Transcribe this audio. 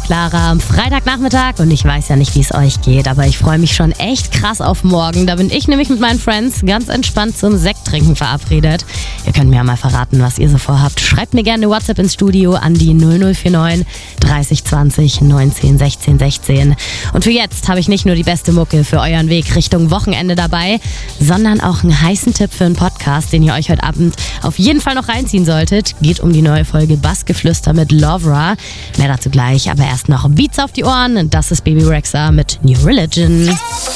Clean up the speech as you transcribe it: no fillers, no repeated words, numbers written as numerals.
Clara am Freitagnachmittag und ich weiß ja nicht, wie es euch geht, aber ich freue mich schon echt krass auf morgen. Da bin ich nämlich mit meinen Friends ganz entspannt zum Sekttrinken verabredet. Ihr könnt mir ja mal verraten, was ihr so vorhabt. Schreibt mir gerne eine WhatsApp ins Studio an die 0049 30 20 19 16 16. Und für jetzt habe ich nicht nur die beste Mucke für euren Weg Richtung Wochenende dabei, sondern auch einen heißen Tipp für einen Podcast, den ihr euch heute Abend auf jeden Fall noch reinziehen solltet. Geht um die neue Folge Bassgeflüster mit Lovra. Mehr dazu gleich, aber erst noch Beats auf die Ohren. Das ist Baby Rexha mit New Religion.